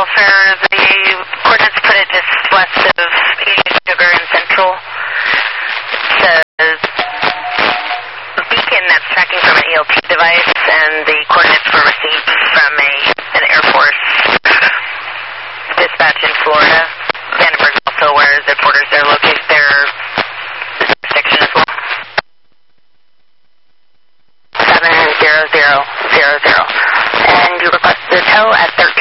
welfare. The coordinates put it just west of Union Sugar and Central. It says beacon that's tracking from an ELT device, and the coordinates were received from an Air Force dispatch in Florida. Vandenberg's also aware the porters there locate their section as well. 70000. And you request the tow at 13.